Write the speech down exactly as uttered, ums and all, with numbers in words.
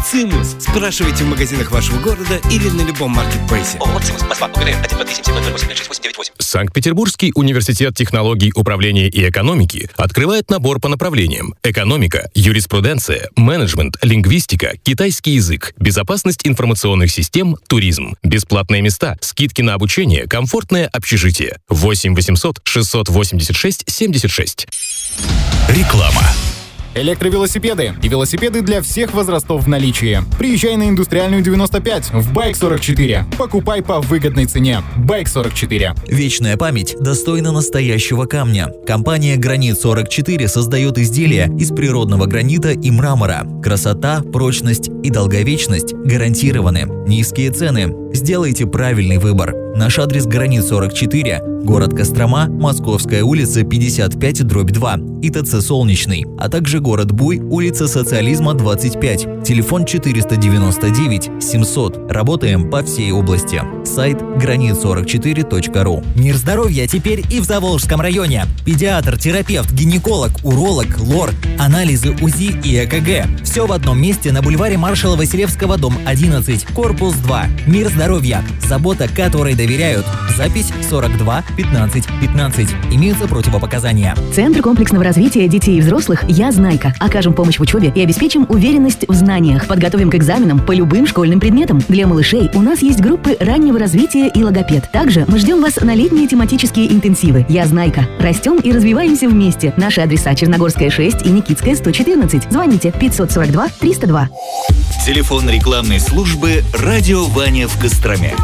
Цимус. Спрашивайте в магазинах вашего города или на любом маркетплейсе. ООО «Цимус». Москва. УГРН. один два три семь семь ноль ноль восемь шесть восемь девять восемь. Санкт-Петербургский университет технологий управления и экономики открывает набор по направлениям: экономика, юриспруденция, менеджмент, лингвистика, китайский язык, безопасность информационных систем, туризм. Бесплатные места, скидки на обучение, комфортное общежитие. восемь восемьсот шестьсот восемьдесят шесть семьдесят шесть. Реклама. Электровелосипеды и велосипеды для всех возрастов в наличии. Приезжай на Индустриальную девяносто пять в Байк сорок четыре. Покупай по выгодной цене. Байк сорок четыре. Вечная память достойна настоящего камня. Компания Гранит сорок четыре создает изделия из природного гранита и мрамора. Красота, прочность и долговечность гарантированы. Низкие цены. Сделайте правильный выбор. Наш адрес: Гранит сорок четыре, город Кострома, Московская улица пятьдесят пять дробь два, ИТЦ Солнечный, а также город Буй, улица Социализма двадцать пять, телефон четыреста девяносто девять семьсот. Работаем по всей области. Сайт гранит сорок четыре точка ру. Мир здоровья теперь и в Заволжском районе. Педиатр, терапевт, гинеколог, уролог, лор, анализы УЗИ и ЭКГ. Все в одном месте на бульваре маршала Василевского, дом одиннадцать, корпус два. Мир здоровья. Забота, которой доверяют. Запись сорок два пятнадцать пятнадцать. Имеются противопоказания. Центр комплексного развития детей и взрослых «Я Знайка». Окажем помощь в учебе и обеспечим уверенность в знаниях. Подготовим к экзаменам по любым школьным предметам. Для малышей у нас есть группы раннего развития и логопед. Также мы ждем вас на летние тематические интенсивы. «Я Знайка». Растем и развиваемся вместе. Наши адреса: Черногорская шесть и Никитская сто четырнадцать. Звоните пятьсот сорок два триста два. Телефон рекламной службы «Радио Ваня» в Костроме.